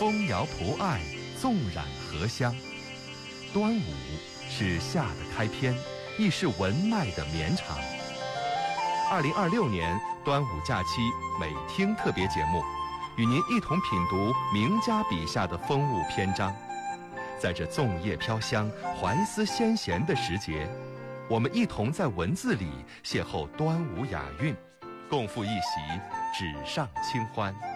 风摇蒲艾，纵染荷香。端午是夏的开篇，亦是文脉的绵长。2026年端午假期美听特别节目，与您一同品读名家笔下的风物篇章。在这粽叶飘香、怀思先贤的时节，我们一同在文字里邂逅端午雅韵，共赴一席纸上清欢。